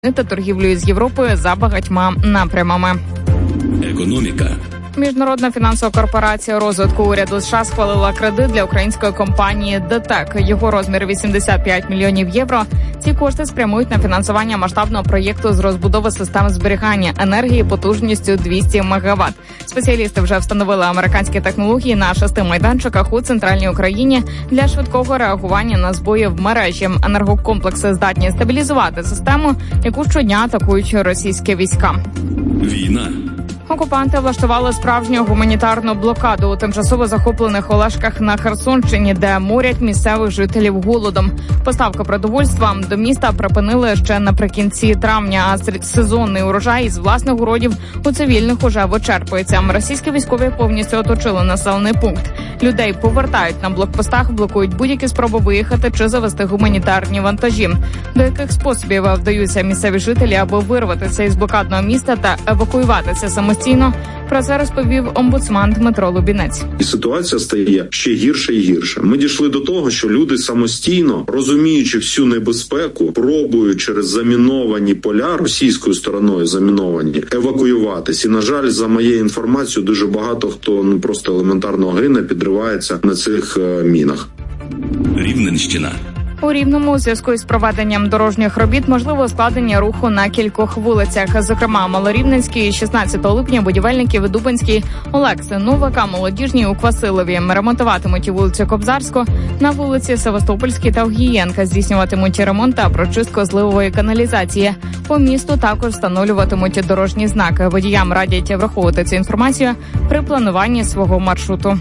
та торгівлею з Європою за багатьма напрямами. Економіка. Міжнародна фінансова корпорація розвитку уряду США схвалила кредит для української компанії ДТЕК. Його розмір 85 мільйонів євро. Ці кошти спрямують на фінансування масштабного проєкту з розбудови систем зберігання енергії потужністю 200 МВт. Спеціалісти вже встановили американські технології на 6 майданчиках у центральній Україні для швидкого реагування на збої в мережі. Енергокомплекси здатні стабілізувати систему, яку щодня атакують російські війська. Війна. Окупанти влаштували справжню гуманітарну блокаду у тимчасово захоплених Олешках на Херсонщині, де морять місцевих жителів голодом. Поставки продовольства до міста припинили ще наприкінці травня, а сезонний урожай із власних городів у цивільних уже вичерпується. Російські військові повністю оточили населений пункт. Людей повертають на блокпостах, блокують будь-які спроби виїхати чи завести гуманітарні вантажі. До яких способів вдаються місцеві жителі, аби вирватися із блокадного міста та евакуюватися самостійно? Про це розповів омбудсман Дмитро Лубінець. І ситуація стає ще гірше і гірше. Ми дійшли до того, що люди самостійно, розуміючи всю небезпеку, пробують через заміновані поля, російською стороною заміновані, евакуюватись. І, на жаль, за моєю інформацією, дуже багато хто просто елементарно гине, підривається на цих мінах. Рівненщина. У Рівному у зв'язку із проведенням дорожніх робіт можливо ускладнення руху на кількох вулицях. Зокрема, Малорівненській, 16 липня, Будівельників, Дубинській, Олекси, Новака, Молодіжній у Квасилові. Ремонтуватимуть і вулицю Кобзарську, на вулиці Севастопольській та Огієнка здійснюватимуть ремонт та прочистку зливової каналізації. По місту також встановлюватимуть дорожні знаки. Водіям радять враховувати цю інформацію при плануванні свого маршруту.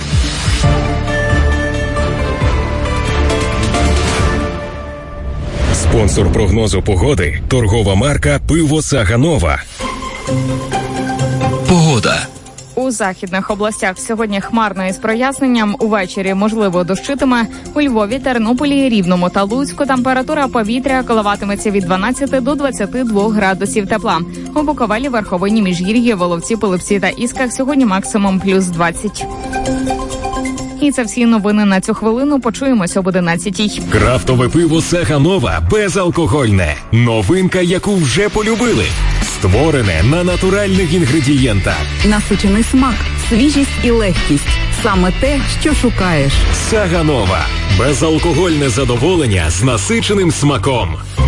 Спонсор прогнозу погоди – торгова марка «Пиво Саганова». Погода. У західних областях сьогодні хмарно із проясненням. Увечері, можливо, дощитиме. У Львові, Тернополі, Рівному та Луцьку температура повітря коливатиметься від 12 до 22 градусів тепла. У Буковелі, Верховині, Міжгір'ї, Воловці, Пилипці та Ісках сьогодні максимум плюс 20. І це всі новини на цю хвилину. Почуємося об 11-й. Крафтове пиво Саганова безалкогольне. Новинка, яку вже полюбили. Створене на натуральних інгредієнтах. Насичений смак, свіжість і легкість. Саме те, що шукаєш. Саганова. Безалкогольне задоволення з насиченим смаком.